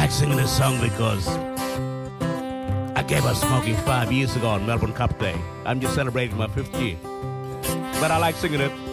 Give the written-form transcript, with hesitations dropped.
like singing this song because I gave up smoking 5 years ago on Melbourne Cup Day. I'm just celebrating my 50th. But I like singing it.